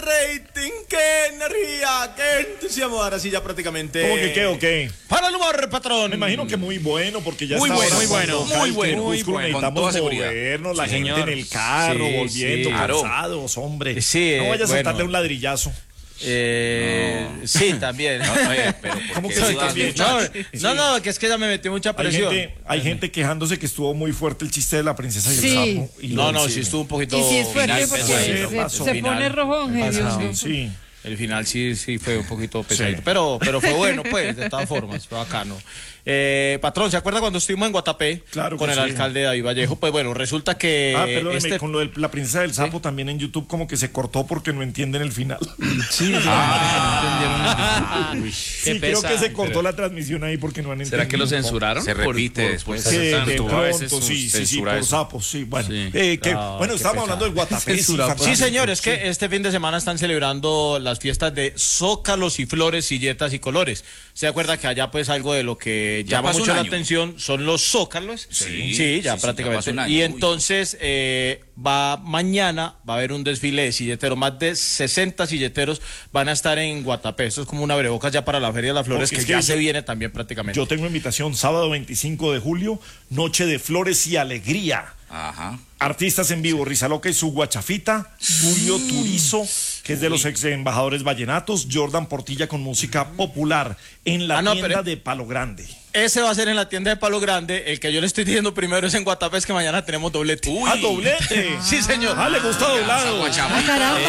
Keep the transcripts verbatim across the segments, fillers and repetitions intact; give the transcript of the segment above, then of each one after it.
rating, qué energía, qué entusiasmo. Ahora sí ya prácticamente. ¿Cómo que qué o qué? Para el humor, patrón. Me imagino que muy bueno, porque ya muy está bueno, ahora muy bueno, muy bueno, muy bueno. Necesitamos movernos, la Sí, gente señor. en el carro, Sí, volviendo, sí. cansados, hombre. Sí, no vayas bueno. a darle un ladrillazo. Eh, no. Sí, también. No, oye, pero ¿Cómo que no, sí, también? No, no, no, que es que ya me metí mucha Hay presión. gente, hay gente quejándose que estuvo muy fuerte el chiste de la princesa y el Sí. sapo. Y No, lo no, sí. sí estuvo un poquito. Y sí es fuerte final porque pesadito. se, pasó. se Final pone rojón, eh, Dios mío. Sí. El final sí, sí fue un poquito pesadito, Sí. pero, pero fue bueno, pues, de todas formas, fue bacano. Eh, patrón, ¿se acuerda cuando estuvimos en Guatapé Claro con que el sí. alcalde David Vallejo? Pues bueno, resulta que Ah, perdóneme, este... con lo de la princesa del sapo también en YouTube como que se cortó porque no entienden el final. Sí, Ah, Sí, creo que se cortó la transmisión ahí porque no han entendido. ¿Será que lo censuraron? Se repite Por- después. por- Sí, de tanto, a veces pronto, sí, sí, sí, censura por eso. sapos, sí, bueno. Sí. Eh, que, No, bueno, qué estábamos hablando del Guatapé. Sí, fantástico. Sí, señor, es que este fin de semana están celebrando las fiestas de zócalos y flores, silletas y colores. ¿Se acuerda que allá pues algo de lo que Ya llama pasó mucho un la año. atención son los zócalos? Sí, sí, ya sí, sí, prácticamente. ya pasó un año. Y Uy. entonces eh, va mañana, va a haber un desfile de silleteros, más de sesenta silleteros van a estar en Guatapé. Esto es como un abrebocas ya para la Feria de las Flores, Porque que es que ya yo- se viene también prácticamente. Yo tengo invitación sábado veinticinco de julio, noche de flores y alegría. Ajá. Artistas en vivo, Rizaloca y su guachafita, Julio Turizo, que es de los ex embajadores vallenatos, Jordan Portilla con música popular en la Ah, no, tienda pero- de Palo Grande. Ese va a ser en la tienda de Palo Grande. El que yo le estoy diciendo primero es en Guatapé, es que mañana tenemos doblete. Uy. ¡Ah, doblete! Sí, señor. ¡Ah, le gusta doblado! ¡Ah,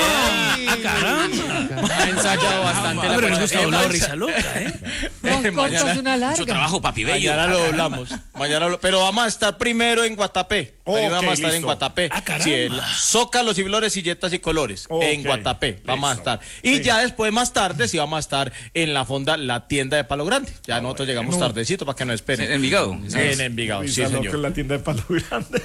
caramba! Ha ensayado bastante la Pero le gusta guachafita. doblado risa loca, ¿eh? Dos Mañana- cortas, una Mucho larga. trabajo, papi bello. Mañana lo doblamos. Mañana lo- pero vamos a estar primero en Guatapé. Ahí Ok, vamos a estar en listo. Guatapé. Ah, caramba. Sí, el Zócalos y flores, silletas y colores. Ok, En Guatapé vamos a listo. estar. Y Sí. ya después, más tarde, sí vamos a estar en la fonda, la tienda de Palo Grande. Ya nosotros llegamos bueno. tardecito para que nos esperen. En Envigado. En Envigado, sí, Rizaloca señor. en la tienda de Palo Grande.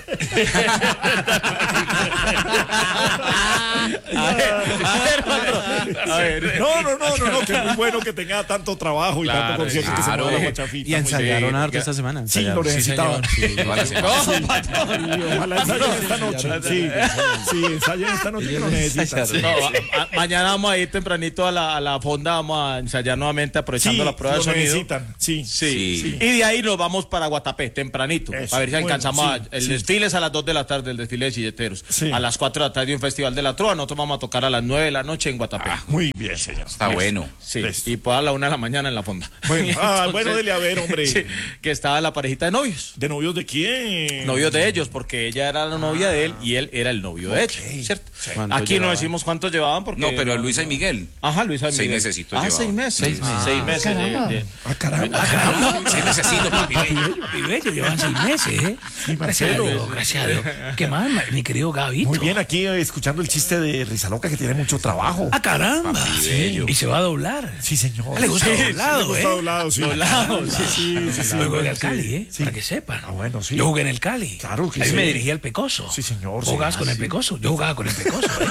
A ver, a ver, patrón. A ver. No, no, no, no, no, que es muy bueno que tenga tanto trabajo y tanto concierto que se claro. mueva la guachafita. Y muy ensayaron bien. harto esta semana. Sí, ensayaron. lo necesitaba. Igual así. No, patrón. Sí, ojalá ensayen esta noche. Sí, sí, ensayen esta noche que lo necesitan. Sí. No, a- a- mañana vamos a ir tempranito a la, a la fonda, vamos a ensayar nuevamente aprovechando Sí, la prueba de lo sonido. necesitan. Sí, Sí. Sí. Y de ahí nos vamos para Guatapé, tempranito, Eso, a ver si bueno, alcanzamos. sí, a- el sí. desfile es a las dos de la tarde, el desfile de silleteros. Sí. A las cuatro de la tarde un festival de la trova, nosotros vamos a tocar a las nueve de la noche en Guatapé. Muy bien, señor. Está bueno. Sí, listo. y pues a la una de la mañana en la fonda. Bueno, ah, Entonces, bueno, dele a ver, hombre. sí, que estaba la parejita de novios. ¿De novios de quién? Novios de ellos, porque ella era la novia de él y él era el novio de ella, ¿cierto? ¿Cuánto Aquí no llevaban? decimos cuántos llevaban porque... No, pero Luisa y Miguel. Ajá, Luisa y Seis Miguel. mesecitos Ah, llevaban. seis meses. Seis meses. Seis meses. de- Caramba. de- Ah, caramba. Sí, necesito, papi bello. Papi bello, llevan seis meses, ¿eh? Gracias a Dios, gracias a Dios. ¿Qué más, ma- mi querido Gabito? Muy bien, aquí eh, escuchando el chiste de Rizaloca que tiene mucho trabajo. ¡Ah, caramba! bello. Y se va a doblar. Sí, señor. Le gusta Sí, doblado, le gusta ¿eh? doblado, sí. Doblado, sí, sí, sí, sí. Yo jugué en el Cali, ¿eh? Para que sepan. Ah, bueno, sí. Yo jugué en el Cali. Claro que Ahí sí. me dirigía el Pecoso. Sí, señor, sí. ¿Jugabas Ah, con el sí. Pecoso? Yo jugaba con el Pecoso, ¿eh?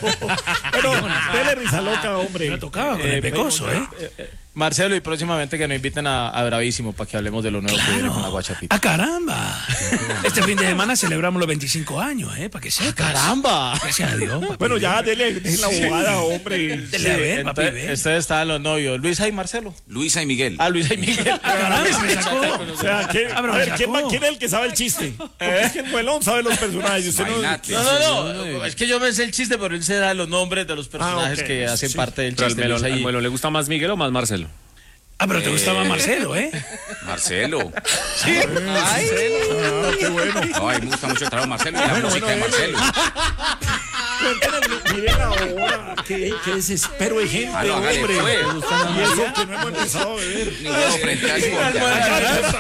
Pero, dele Rizaloca, hombre. Me tocaba con el Pecoso, ¿eh? Marcelo, y próximamente que nos inviten a, a Bravísimo para que hablemos de lo nuevo que viene con la guachapita. ¡Ah, caramba! Este fin de semana celebramos los veinticinco años, ¿eh? Para que sepas. ¡Caramba! Gracias a Dios. papi. Bueno, ya, dele, dele la abogada, hombre. Dele a ver, papi, Entonces, ve. ustedes estaban los novios, Luisa y Marcelo. Luisa y Miguel. Ah, Luisa y Miguel. Caramba, me sacó. O sea, ¿quién, Ah, pero a me ver, ¿quién, sacó. va- quién es el que sabe el chiste? Porque es que el muelón sabe los personajes. Usted no, Imagínate. No, no, no, es que yo me sé el chiste, pero él se da los nombres de los personajes Ah, ok. que hacen Sí. parte del Pero al chiste. melón, Luisa y- al melón le gusta más Miguel o más Marcelo. Ah, pero te gustaba Marcelo, ¿eh? Marcelo. Sí. Ay, Ah, qué bueno. No, a mí me gusta mucho el trabajo de Marcelo y la música de Marcelo. Cuéntenme, miren ahora, qué, qué desespero de gente, Ah, no, hágale, hombre. pues. Y eso que no hemos empezado a beber. Ni huevo frente a eso.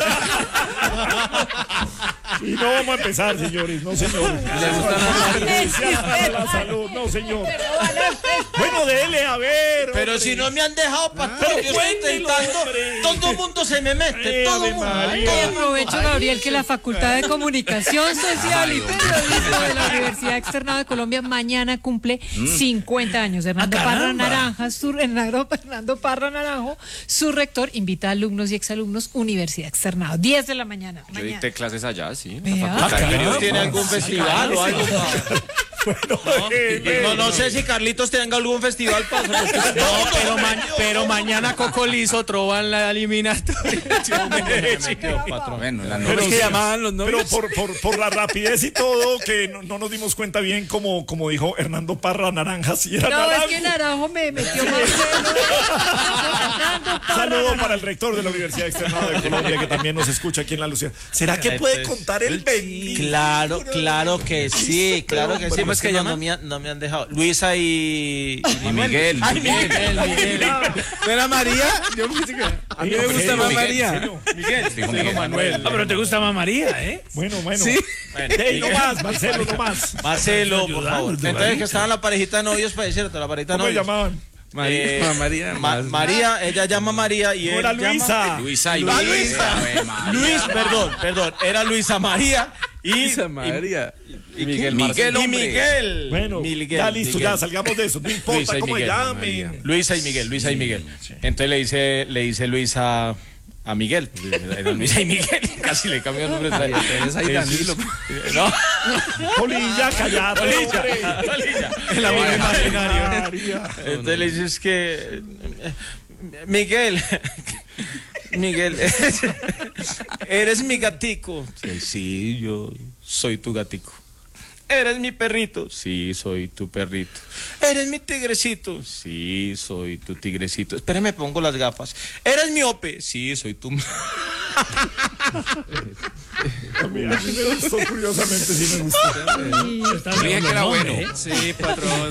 Y no vamos a empezar, señores, no, señores. Perjudicial para la salud, no, señor. Bueno, dele, a ver. pero hombre. si no me han dejado, patrón, pero yo estoy cuéntelo, intentando. hombre. Todo el mundo se me mete, Ay, todo Ave el mundo. María. Y aprovecho, Gabriel, que la Facultad de Comunicación Social y Periodismo de la Universidad Externado de Colombia mañana cumple cincuenta años. Hernando ¡Ah, Parra caramba! Naranja, su, Hernando, Hernando Parra Naranjo, su rector, invita a alumnos y exalumnos Universidad Externado. diez de la mañana. Yo mañana. dicté clases allá, sí. Vea. La facultad de ¿Pero periodismo. tiene algún festival o algo? Bueno, No, eh, no, no sé si Carlitos tenga algún festival para No, pero, ma- pero mañana Coco Lizo trova en la eliminatoria. Bueno, la Pero noche. sí, llamaban los novios? Pero por, por, por la rapidez y todo, que no, no nos dimos cuenta bien, como, como dijo Hernando Parra, naranja, si era No, naranjo. es que Naranjo me metió más Saludo para el rector de la Universidad Externada de Colombia, que también nos escucha aquí en La Lucía. ¿Será que puede contar el bendito? Claro, claro que sí, claro que sí. ¿Cómo Pues es que que no, llaman? no me, han- no me han dejado. Luisa y, Y Miguel. Ay, Miguel, Miguel. ¿No era María? Yo pensé que... A mí me gusta más María. Miguel. Dijo Miguel. Ah, pero te gusta más María, ¿eh? Bueno, bueno. Sí. Bueno, Ey, no Miguel. más, Marcelo, no más. Marcelo, por favor. Ayudando, Entonces que estaban la parejita de novios para decirte, la parejita de ¿Cómo se novios. llamaban? Eh, María. Ma- más. María, ella llama María y No él era llama- Luisa. Luisa y Ah, Luisa. Luisa. Ave María. Luis, perdón, perdón, era Luisa María y Luisa María. y, y- Miguel, y- Miguel, y hombre. Miguel. Bueno, Miguel, ya listo, Miguel. ya salgamos de eso. No importa Luisa y cómo Miguel, llamen. Luisa y Miguel, Luisa y Miguel. Entonces le dice, le dice Luisa a Miguel. Era Luisa y Miguel, casi le cambió el nombre. Teresa y Danilo. No, Polilla, callate, hombre. el amigo Ay, imaginario. María. Entonces le dices que eh, Miguel, Miguel, eres, eres mi gatico. Sí, sí, yo soy tu gatico. ¿Eres mi perrito? Sí, soy tu perrito. ¿Eres mi tigrecito? Sí, soy tu tigrecito. Espérame, pongo las gafas. ¿Eres miope? Sí, soy tu... A mí, a mí me gustó, curiosamente, sí me gustó. Dije que era bueno. Sí, patrón.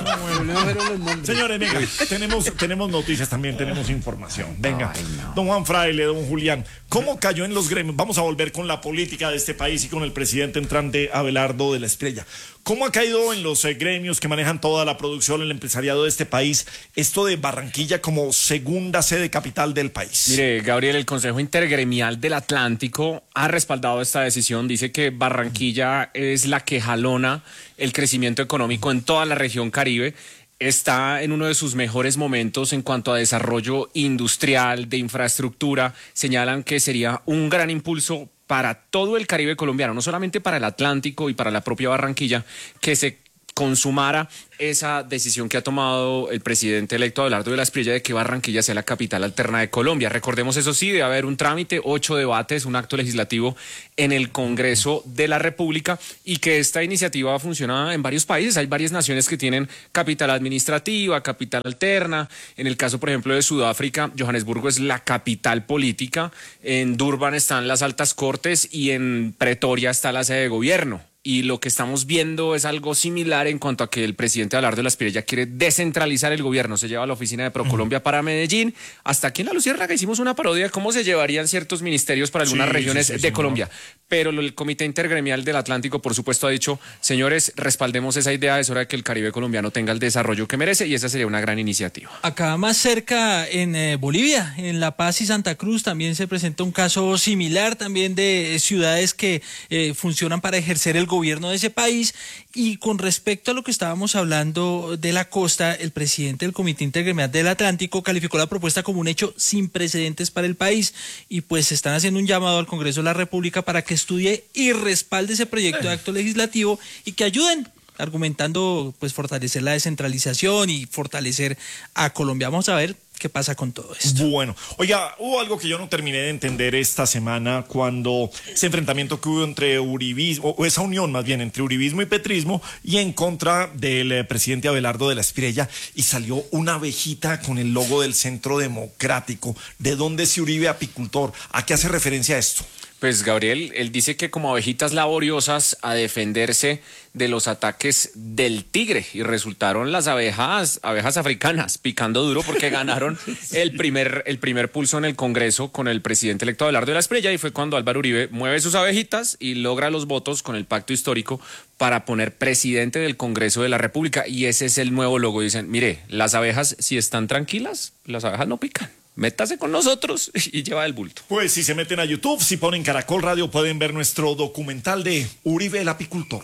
Bueno. Señores, venga, tenemos, tenemos noticias también, tenemos información. Venga, don Juan Fraile, don Julián, ¿cómo cayó en los gremios? Vamos a volver con la política de este país y con el presidente entrante Abelardo de la Espriella. ¿Cómo ha caído en los eh, gremios que manejan toda la producción, el empresariado de este país, esto de Barranquilla como segunda sede capital del país? Mire, Gabriel, el Consejo Intergremial del Atlántico ha respaldado esta decisión. Dice que Barranquilla es la que jalona el crecimiento económico en toda la región Caribe. Está en uno de sus mejores momentos en cuanto a desarrollo industrial, de infraestructura. Señalan que sería un gran impulso para todo el Caribe colombiano, no solamente para el Atlántico y para la propia Barranquilla, que se consumara esa decisión que ha tomado el presidente electo Abelardo de la Espriella de que Barranquilla sea la capital alterna de Colombia. Recordemos, eso sí, debe haber un trámite, ocho debates, un acto legislativo en el Congreso de la República y que esta iniciativa funciona en varios países. Hay varias naciones que tienen capital administrativa, capital alterna. En el caso, por ejemplo, de Sudáfrica, Johannesburgo es la capital política. En Durban están las altas cortes y en Pretoria está la sede de gobierno. Y lo que estamos viendo es algo similar en cuanto a que el presidente Abelardo de la Espriella quiere descentralizar el gobierno. Se lleva la oficina de Procolombia para Medellín. Hasta aquí en La Luciérnaga hicimos una parodia de cómo se llevarían ciertos ministerios para algunas Sí, regiones sí, sí, de sí, Colombia. Pero el Comité Intergremial del Atlántico, por supuesto, ha dicho, señores, respaldemos esa idea, es hora de que el Caribe colombiano tenga el desarrollo que merece y esa sería una gran iniciativa. Acá más cerca, en eh, Bolivia, en La Paz y Santa Cruz, también se presenta un caso similar, también de eh, ciudades que eh, funcionan para ejercer el gobierno de ese país. Y con respecto a lo que estábamos hablando de la costa, el presidente del Comité Intergremial del Atlántico calificó la propuesta como un hecho sin precedentes para el país y pues están haciendo un llamado al Congreso de la República para que estudie y respalde ese proyecto de acto legislativo y que ayuden, argumentando pues fortalecer la descentralización y fortalecer a Colombia. Vamos a ver qué pasa con todo esto. Bueno, oiga, hubo algo que yo no terminé de entender esta semana cuando ese enfrentamiento que hubo entre uribismo, o esa unión más bien entre uribismo y petrismo y en contra del eh, presidente Abelardo de la Espriella, y salió una abejita con el logo del Centro Democrático. ¿De dónde es ese Uribe apicultor? ¿A qué hace referencia esto? Pues Gabriel, él dice que como abejitas laboriosas a defenderse de los ataques del tigre y resultaron las abejas, abejas africanas picando duro porque ganaron el primer, el primer pulso en el Congreso con el presidente electo Abelardo de la Espriella y fue cuando Álvaro Uribe mueve sus abejitas y logra los votos con el pacto histórico para poner presidente del Congreso de la República y ese es el nuevo logo. Dicen, mire, las abejas si están tranquilas, las abejas no pican. Métase con nosotros y lleva el bulto. Pues si se meten a YouTube, si ponen Caracol Radio, pueden ver nuestro documental de Uribe el apicultor.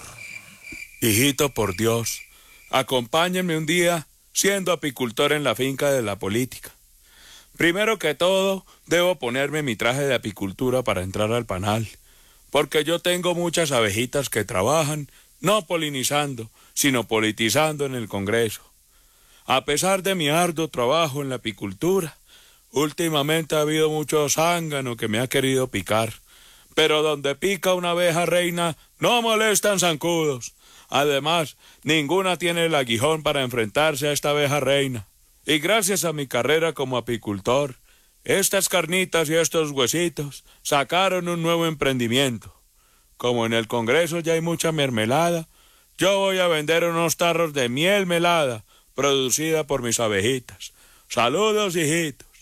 Hijito, por Dios, acompáñenme un día siendo apicultor en la finca de la política. Primero que todo, debo ponerme mi traje de apicultura para entrar al panal, porque yo tengo muchas abejitas que trabajan no polinizando, sino politizando en el Congreso. A pesar de mi arduo trabajo en la apicultura, últimamente ha habido mucho zángano que me ha querido picar. Pero donde pica una abeja reina, no molestan zancudos. Además, ninguna tiene el aguijón para enfrentarse a esta abeja reina. Y gracias a mi carrera como apicultor, estas carnitas y estos huesitos sacaron un nuevo emprendimiento. Como en el Congreso ya hay mucha mermelada, yo voy a vender unos tarros de miel melada, producida por mis abejitas. Saludos, hijitos.